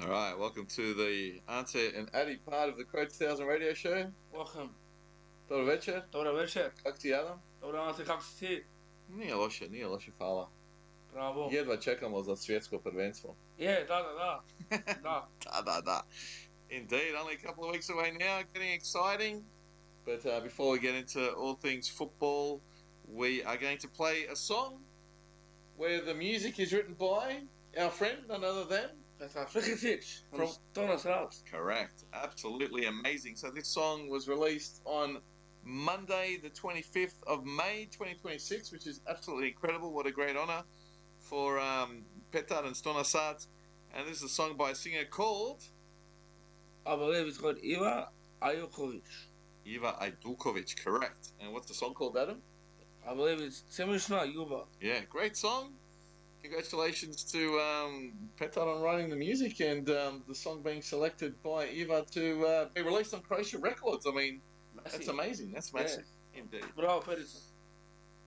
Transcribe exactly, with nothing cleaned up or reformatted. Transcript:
All right, welcome to the Ante and Addy part of the Crow two thousand radio show. Welcome. Dobro večer. Dobro večer. Kako ti, Adam? Dobro Ante, kako si ti? Nije loše, nije loše, hvala. Bravo. Jedva čekamo za svjetsko prvenstvo. Je, da, da, da. da. Da, da, da. Indeed, only a couple of weeks away now, getting exciting. But uh, before we get into all things football, we are going to play a song where the music is written by our friend, none other than... Petar Frikitic from From- Stona Sad. Correct. Absolutely amazing. So this song was released on Monday, the twenty-fifth of May, twenty twenty-six, which is absolutely incredible. What a great honor for um, Petar and Stona Sad. And this is a song by a singer called I believe it's called Iva Ajukovic. Iva Ajdukovic. Correct. And what's the song called, Adam? I believe it's Semishna Yuba. Yeah, great song. Congratulations to um, Petar on writing the music and um, the song being selected by Iva to uh, be released on Croatia Records. I mean, that's amazing. That's massive. Indeed. Bravo, Perica.